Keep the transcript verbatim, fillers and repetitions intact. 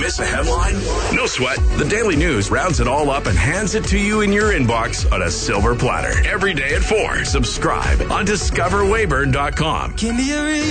Miss a headline? No sweat. The Daily News rounds it all up and hands it to you in your inbox on a silver platter. Every day at four. Subscribe on discover weyburn dot com. Give me a